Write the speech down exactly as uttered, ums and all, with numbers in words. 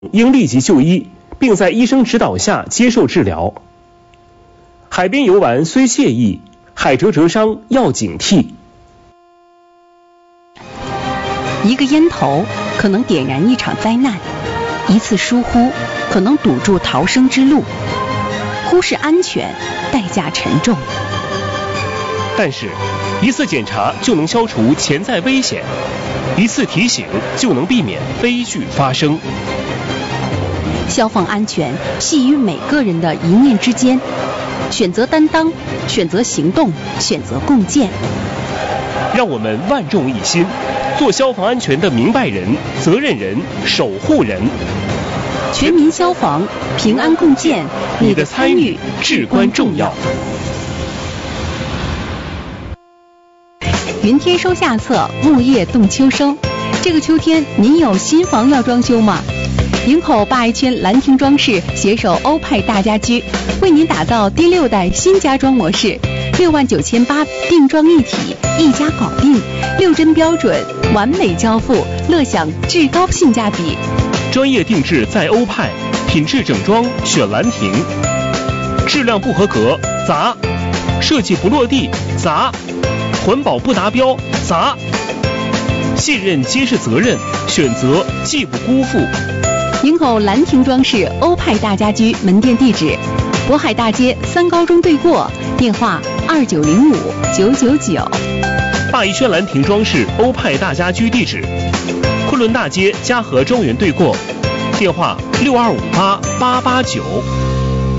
应立即就医，并在医生指导下接受治疗。海边游玩虽惬意，海蜇折伤要警惕。 一个烟头可能点燃一场灾难，一次疏忽可能堵住逃生之路。忽视安全，代价沉重。 但是，一次检查就能消除潜在危险，一次提醒就能避免悲剧发生。 消防安全系于每个人的一念之间，选择担当，选择行动，选择共建。 让我们万众一心，做消防安全的明白人、责任人、守护人。 全民消防，平安共建，你的参与至关重要。云天收下册，木叶动秋收。这个秋天，您有新房要装修吗？营口八一圈兰亭装饰携手欧派大家居，为您打造第六代新家装模式，六万九千八定妆一体，一家搞定，六针标准，完美交付，乐享至高性价比。 专业定制在欧派，品质整装选兰亭，质量不合格砸，设计不落地砸，环保不达标砸。信任皆是责任，选择既不辜负。 营口兰亭装饰欧派大家居门店地址：渤海大街三高中对过，电话二九零五九九九。 鲅宜轩兰亭装饰欧派大家居地址：昆仑大街嘉禾庄园对过，电话六二五八八八九。